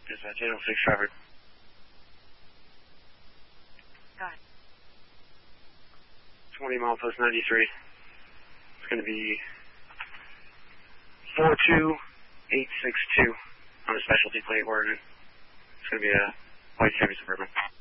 Dispatch 806 Trevor. Go ahead. 20 mile post 93. It's going to be 42862 on a specialty plate order. It's going to be a white Chevy Suburban.